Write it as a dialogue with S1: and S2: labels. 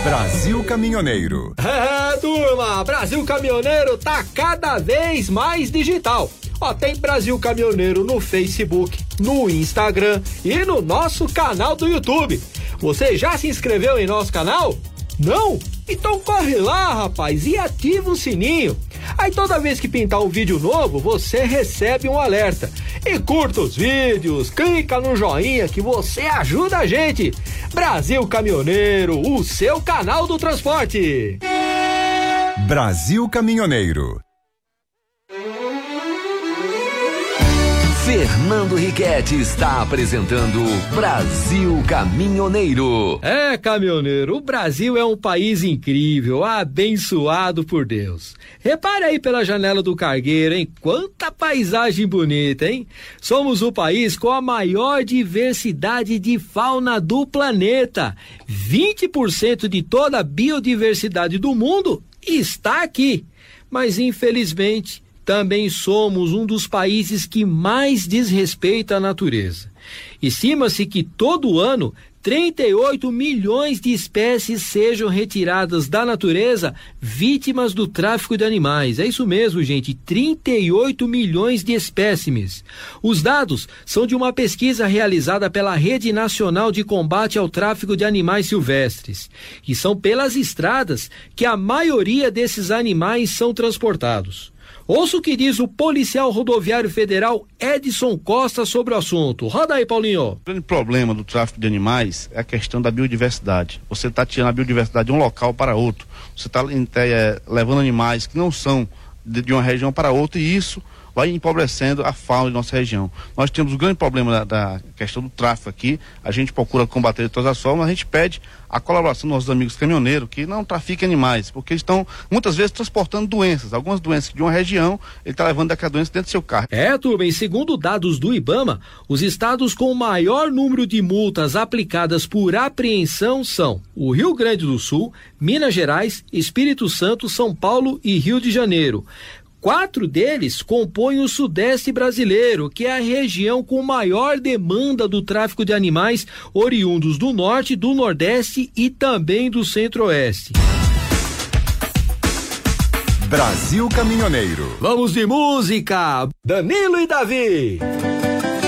S1: Brasil Caminhoneiro.
S2: É, turma, Brasil Caminhoneiro tá cada vez mais digital. Ó, tem Brasil Caminhoneiro no Facebook, no Instagram e no nosso canal do YouTube. Você já se inscreveu em nosso canal? Não? Então corre lá, rapaz, e ativa o sininho. Aí toda vez que pintar um vídeo novo, você recebe um alerta. E curta os vídeos, clica no joinha que você ajuda a gente. Brasil Caminhoneiro, o seu canal do transporte.
S1: Brasil Caminhoneiro.
S3: Fernando Riquetti está apresentando Brasil Caminhoneiro.
S2: É, caminhoneiro, o Brasil é um país incrível, abençoado por Deus. Repare aí pela janela do cargueiro, hein? Quanta paisagem bonita, hein? Somos o país com a maior diversidade de fauna do planeta. 20% de toda a biodiversidade do mundo está aqui. Mas, infelizmente, também somos um dos países que mais desrespeita a natureza. Estima-se que todo ano 38 milhões de espécies sejam retiradas da natureza vítimas do tráfico de animais. É isso mesmo, gente, 38 milhões de espécimes. Os dados são de uma pesquisa realizada pela Rede Nacional de Combate ao Tráfico de Animais Silvestres. E são pelas estradas que a maioria desses animais são transportados. Ouça o que diz o policial rodoviário federal Edson Costa sobre o assunto. Roda aí, Paulinho.
S4: O grande problema do tráfico de animais é a questão da biodiversidade. Você está tirando a biodiversidade de um local para outro. Você está levando animais que não são de uma região para outra, e isso vai empobrecendo a fauna de nossa região. Nós temos um grande problema da questão do tráfico aqui. A gente procura combater de todas as formas, a gente pede a colaboração dos nossos amigos caminhoneiros que não trafiquem animais, porque eles estão muitas vezes transportando doenças, algumas doenças de uma região, ele está levando aquela doença dentro do seu carro.
S2: É, turma, e segundo dados do IBAMA, os estados com o maior número de multas aplicadas por apreensão são o Rio Grande do Sul, Minas Gerais, Espírito Santo, São Paulo e Rio de Janeiro. 4 deles compõem o Sudeste brasileiro, que é a região com maior demanda do tráfico de animais oriundos do Norte, do Nordeste e também do Centro-Oeste.
S1: Brasil Caminhoneiro.
S2: Vamos de música, Danilo e Davi.